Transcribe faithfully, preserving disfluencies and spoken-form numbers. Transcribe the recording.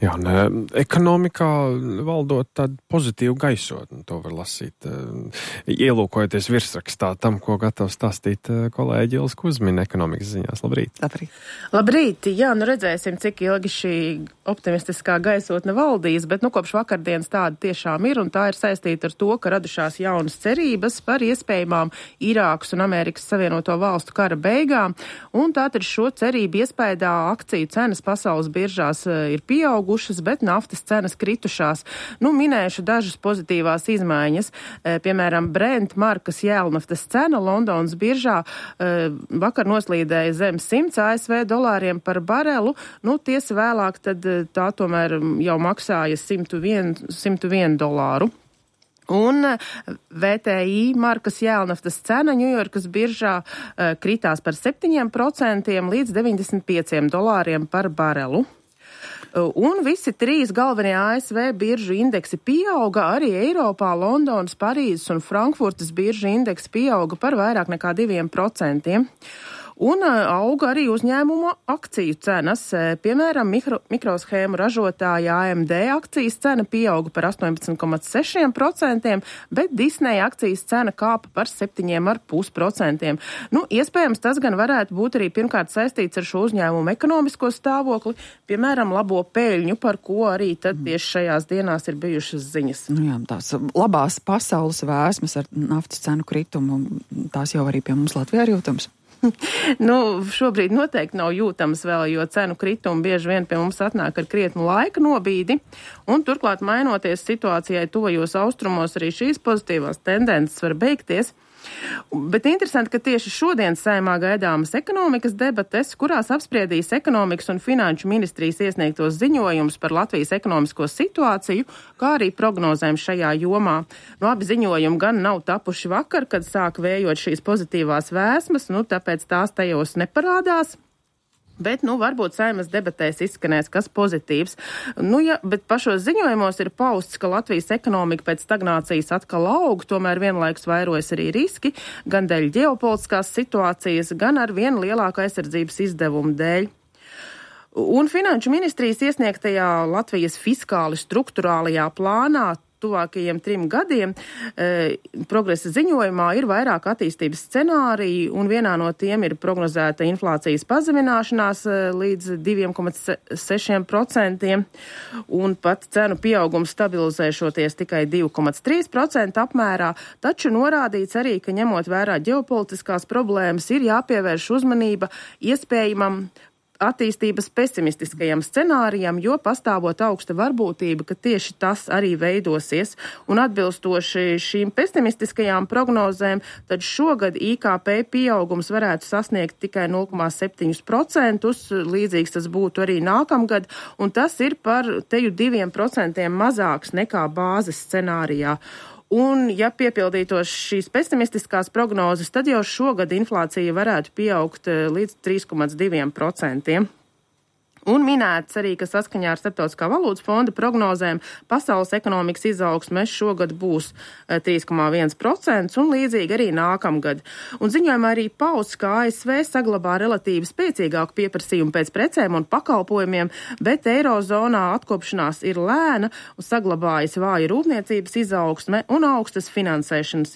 Jā, un ekonomikā valdot tādu pozitīvu gaisotni, to var lasīt, ielūkojoties virsrakstā tam, ko gatavs stāstīt kolēģi Ilis Kuzmina ekonomikas ziņās. Labrīt! Labrīt! Labrīt! Jā, nu redzēsim, cik ilgi šī optimistiskā gaisotne valdīs, bet nu kopš vakardienas tāda tiešām ir, un tā ir saistīta ar to, ka radušās jaunas cerības par iespējamām Irākas un Amerikas Savienoto Valstu kara beigām, un tātad šo cerību iespējā akciju cenas pasaules biržās ir pieaugušas, bet naftas cenas kritušās. Nu, minēšu dažas pozitīvās izmaiņas. E, piemēram, Brent markas jēlnaftas cena Londonas biržā e, vakar noslīdēja zem simts A S V dolāriem par barelu. Nu, tiesa vēlāk tad tā tomēr jau maksāja simt vienu dolāru. Un V T I markas jēlnaftas cena Ņujorkas biržā e, kritās par septiņiem procentiem līdz deviņdesmit pieciem dolāriem par barelu. Un visi trīs galvenie A S V biržu indeksi pieauga, arī Eiropā, Londonas, Parīzes un Frankfurtas biržu indeksi pieauga par vairāk nekā diviem procentiem. Un auga arī uzņēmuma akciju cenas. Piemēram, mikro, mikroshēmu ražotāja A M D akcijas cena pieauga par astoņpadsmit komats seši procenti, bet Disney akcijas cena kāpa par septiņi komats pieci procenti. Nu, iespējams, tas gan varētu būt arī pirmkārt saistīts ar šo uzņēmumu ekonomisko stāvokli, piemēram, labo peļņu, par ko arī tad tieši šajās dienās ir bijušas ziņas. Nu jā, tās labās pasaules vēsmas ar naftas cenu kritumu, tās jau arī pie mums Latvijā ir jūtams. Nu, šobrīd noteikti nav jūtams vēl, jo cenu kritumi bieži vien pie mums atnāk ar krietnu laika nobīdi, un turklāt mainoties situācijai tuvajos austrumos, arī šīs pozitīvās tendences var beigties. Bet interesanti, ka tieši šodien Saeimā gaidāmas ekonomikas debates, kurās apspriedīs ekonomikas un finanšu ministrijas iesniegtos ziņojumus par Latvijas ekonomisko situāciju, kā arī prognozēm šajā jomā. Nu, abi ziņojumi gan nav tapuši vakar, kad sāk vējot šīs pozitīvās vēsmas, nu, tāpēc tās tajos neparādās. Bet, nu, varbūt Saeimas debatēs izskanēs kas pozitīvs. Nu, ja, bet pašos ziņojumos ir pausts, ka Latvijas ekonomika pēc stagnācijas atkal aug, tomēr vienlaikus vairojas arī riski, gan dēļ ģeopolitiskās situācijas, gan ar vien lielāku aizsardzības izdevumu dēļ. Un Finanšu ministrijas iesniegtajā Latvijas fiskāli strukturālajā plānā tuvākajiem trim gadiem e, progresa ziņojumā ir vairāk attīstības scenāriju, un vienā no tiem ir prognozēta inflācijas pazemināšanās e, līdz diviem komats seši procenti, un pat cenu pieaugums stabilizēšoties tikai divi komats trīs procenti apmērā, taču norādīts arī, ka ņemot vērā ģeopolitiskās problēmas, ir jāpievērš uzmanība iespējamam attīstības pesimistiskajam scenārijam, jo pastāvot augsta varbūtība, ka tieši tas arī veidosies. Un atbilstoši šīm pesimistiskajām prognozēm, tad šogad I K P pieaugums varētu sasniegt tikai nulle komats septiņi procenti, līdzīgs tas būtu arī nākamgad, un tas ir par teju diviem procentiem mazāks nekā bāzes scenārijā. Un, ja piepildītos šīs pesimistiskās prognozes, tad jau šogad inflācija varētu pieaugt līdz trīs komats divi procenti. Un minēts arī, ka saskaņā ar Starptautiskā valūtas fonda prognozēm pasaules ekonomikas izaugsme šogad būs trīs komats viens procents un līdzīgi arī nākamgad. Un ziņojumā arī pausts, ka A S V saglabā relatīvi spēcīgāku pieprasījumu pēc precēm un pakalpojumiem, bet eirozonā atkopšanās ir lēna un saglabājas vāja rūpniecības izaugsme un augstas finansēšanas